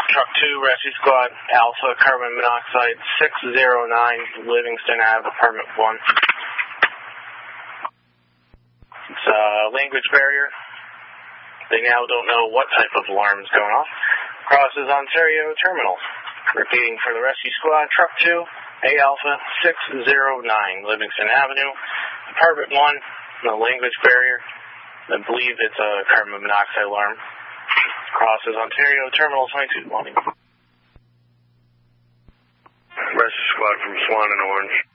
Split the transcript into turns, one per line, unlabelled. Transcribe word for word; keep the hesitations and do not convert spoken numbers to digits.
Truck two, Rescue Squad, Alpha, carbon monoxide, six zero nine, Livingston Avenue, Apartment one. It's a language barrier. They now don't know what type of alarm is going off. Crosses Ontario Terminal. Repeating for the Rescue Squad, Truck two, A Alpha, six zero nine, Livingston Avenue, Apartment one, the language barrier. I believe it's a carbon monoxide alarm. Crosses Ontario Terminal twenty-two twenty.
Rescue Squad from Swan and Orange.